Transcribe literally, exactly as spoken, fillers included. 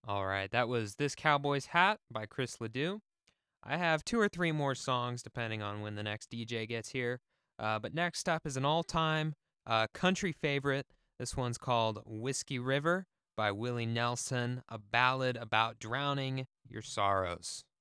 All right, that was This Cowboy's Hat by Chris Ledoux. I have two or three more songs depending on when the next D J gets here. Uh, but next up is an all time uh, country favorite. This one's called Whiskey River by Willie Nelson, a ballad about drowning your sorrows.